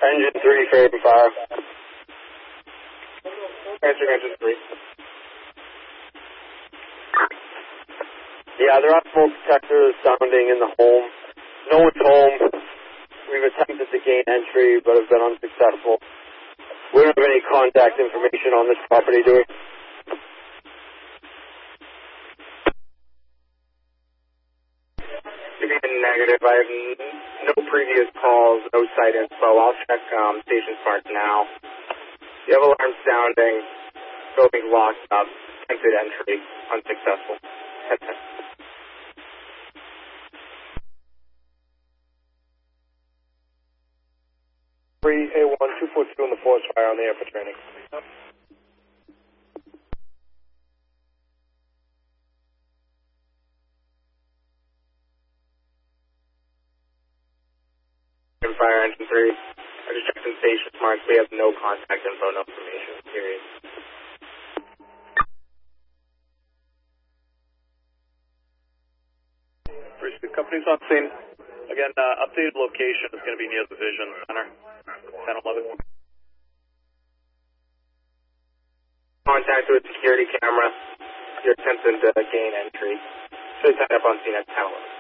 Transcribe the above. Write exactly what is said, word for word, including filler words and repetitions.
Engine three, Fairhaven Fire. Answering engine three. Yeah, there are smoke detectors sounding in the home. No one's home. We've attempted to gain entry, but have been unsuccessful. We don't have any contact information on this property, do we? To be negative, I have no previous calls, no site info. I'll check um, Station Smart now. You have alarm sounding, building locked up, attempted entry, unsuccessful. three A one two four two in the forest fire on the air for training. Fire engine three. I just checked in Station Smart. We have no contact info, no information, period. Pursuit company's on scene. Again, uh, updated location is going to be near the Vision Center, ten eleven. Contact with security camera. You're attempting to gain entry. Should have tied up on scene at ten eleven.